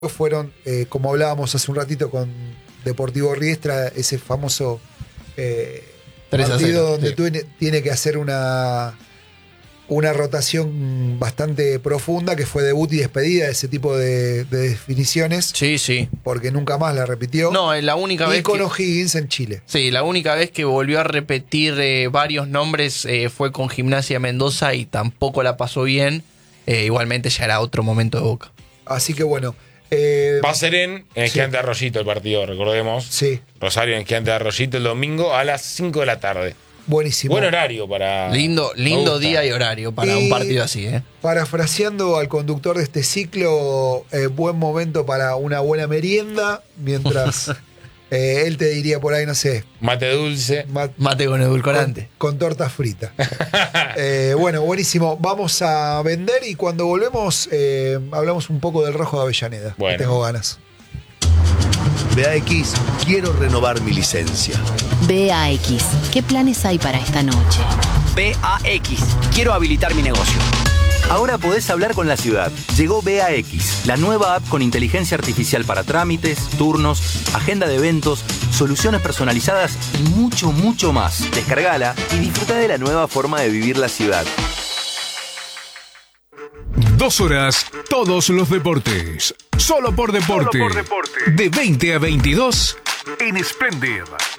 fueron, como hablábamos hace un ratito con Deportivo Riestra, ese famoso partido donde tiene que hacer una rotación bastante profunda, que fue debut y despedida de ese tipo de definiciones. Sí. Porque nunca más la repitió. No, es la única vez. Y con O'Higgins en Chile. Sí, la única vez que volvió a repetir varios nombres fue con Gimnasia Mendoza y tampoco la pasó bien. Igualmente ya era otro momento de Boca. Así que bueno. Va a ser en Gigante Arroyito el partido, recordemos. Sí. Rosario en Gigante Arroyito el domingo a las 5 de la tarde. Buenísimo. Buen horario para... Lindo día y horario para un partido así, ¿eh? Parafraseando al conductor de este ciclo, buen momento para una buena merienda, mientras él te diría por ahí, no sé... Mate dulce. Mate con edulcorante. Con torta frita. Bueno, buenísimo. Vamos a vender y cuando volvemos hablamos un poco del Rojo de Avellaneda. Bueno. Tengo ganas. BAX, quiero renovar mi licencia. BAX, ¿qué planes hay para esta noche? BAX, quiero habilitar mi negocio. Ahora podés hablar con la ciudad. Llegó BAX, la nueva app con inteligencia artificial para trámites, turnos, agenda de eventos, soluciones personalizadas y mucho, mucho más. Descargala y disfruta de la nueva forma de vivir la ciudad. 2 horas, todos los deportes. Solo por deporte. De 20 a 22 en Splendid.